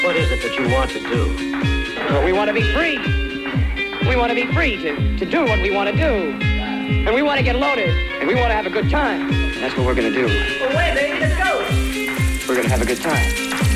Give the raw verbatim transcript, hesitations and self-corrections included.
What is it that you want to do? Well, we want to be free. We want to be free to, to do what we want to do. And we want to get loaded. And we want to have a good time. And that's what we're going to do. Well, wait, baby, let's go. We're going to have a good time.